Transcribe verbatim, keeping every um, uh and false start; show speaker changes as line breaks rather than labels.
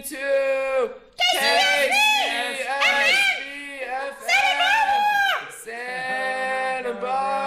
to K C S B F M Santa Barbara.